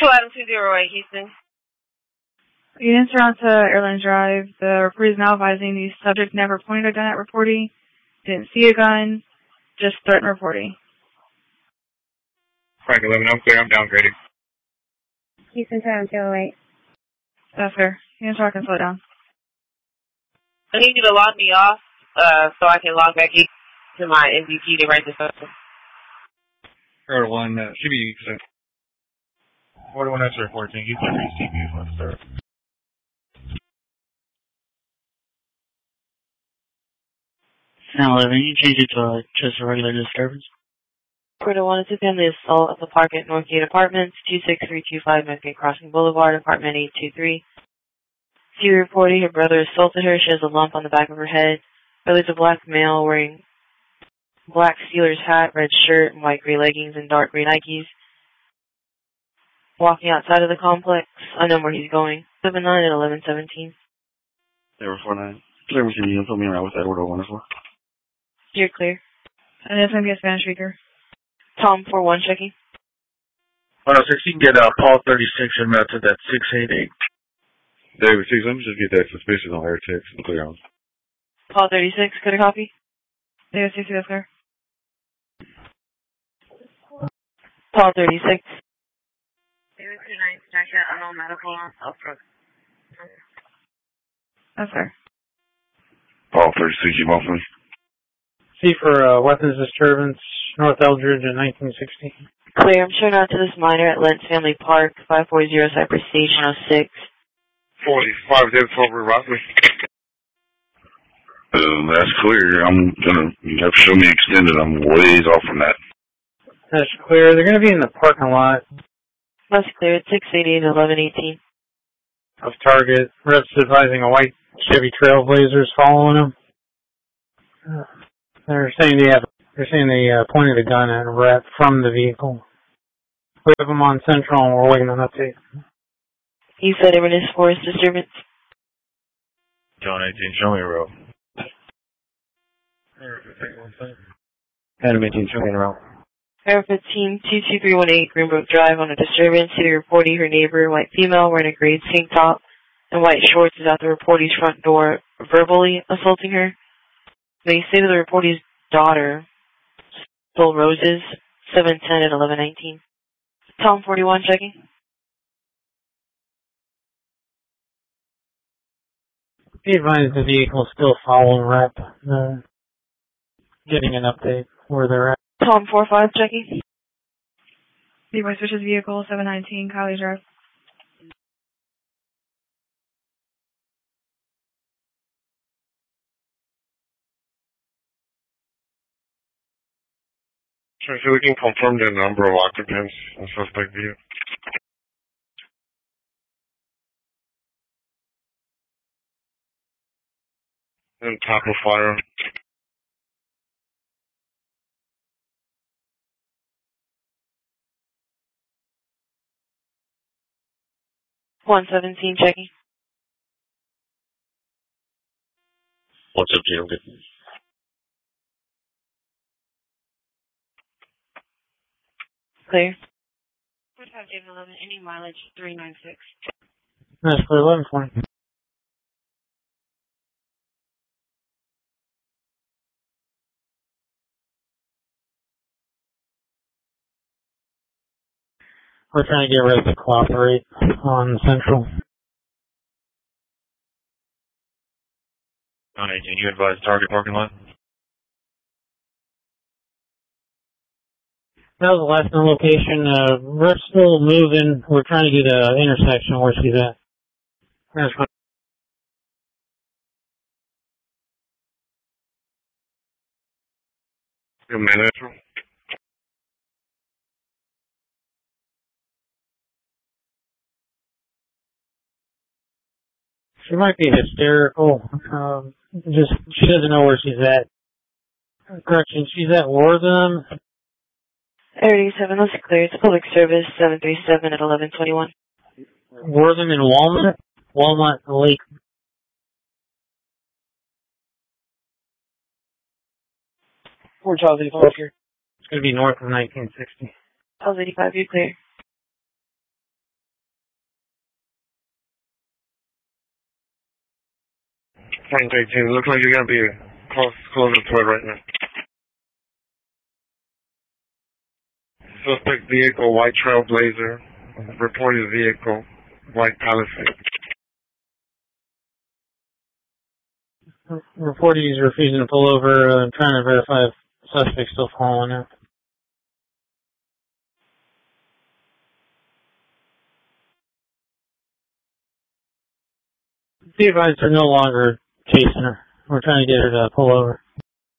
2 Adam 208, Houston. Units are on to Airline Drive. The reporter is now advising the subject never pointed a gun at reportee, didn't see a gun, just threatened reportee. Frank 11, I'm clear. I'm downgrading. Houston 2 Adam 208. That's fair. Units are can slow down. I need you to log me off so I can log back into my MVP to write this up. Order 1, CBU, 41 X-ray 14, Houston, CBU, let's start. Now 11, you change it to just a regular disturbance. Quarter 1 is a family assault at the park at Northgate Apartments, 26325 Northgate Crossing Boulevard, apartment 823. She reported her brother assaulted her. She has a lump on the back of her head. Brother's a black male wearing black Steelers hat, red shirt, and white gray leggings and dark gray Nikes. Walking outside of the complex. I know where he's going. 79 at 1117. 049. Clear me, you can put me around with that order 1 as well. You're clear. And it's going to be a Spanish speaker. Tom 41 checking. 106, you can get Paul 36 and mounted at 688. David 6, let me just get that suspicious on air text and clear on. Paul 36, could I copy? David 6, that's clear. Paul 36. David 29, Jacket, unknown medical, Upbrook. That's fair. Paul 36, you want for me? C for weapons disturbance, North Eldridge in 1960. Clear, I'm showing out to this minor at Lentz Family Park, 540 Cypress Station 06. 45, David 12, Rockley. That's clear. I'm gonna, you have to show me extended. I'm ways off from that. That's clear. They're going to be in the parking lot. That's clear. It's 680 and 1118. Of target. Reps advising a white Chevy Trailblazer is following them. They're saying they pointed a gun at a rep from the vehicle. We have them on Central and we're waiting on update. You said Inverness Forest disturbance? John 18, show me a row. Adam 18, show me a row. Air 15, 22318 Greenbrook Drive on a disturbance. City reporting her neighbor, white female, wearing a gray tank top and white shorts, is at the reportee's front door, verbally assaulting her. They say to the reportee's daughter, Bill Roses, 710 at 1119. Tom 41 checking. Be advised the vehicle is still following rep. Getting an update where they're at. Tom 45 checking. Leroy switches vehicle, 719, Kylie Drive. Sure, so we can confirm the number of occupants in suspect vehicle. And top of fire. One 17 checking. 117, okay. Clear. 45 David 11, any mileage 396. That's for 1120. We're trying to get ready to cooperate on Central. John 18, you advise target parking lot? That was the last known location. We're still moving. We're trying to get an intersection where she's at. That's what. A minute. She might be hysterical. She doesn't know where she's at. Correction, she's at Wortham. Area 7, that's clear. It's public service, 737 at 1121. Wortham and Walnut? Walnut Lake. Fort Charles 85 here. It's going to be north of 1960. Charles 85, you're clear. Point 18. Looks like you're going to be closer to it right now. Suspect vehicle, white Trailblazer. Reported vehicle, white Palisade. Reporting he's refusing to pull over, trying to verify if suspect's still following her. Be advised they're no longer chasing her. We're trying to get her to pull over.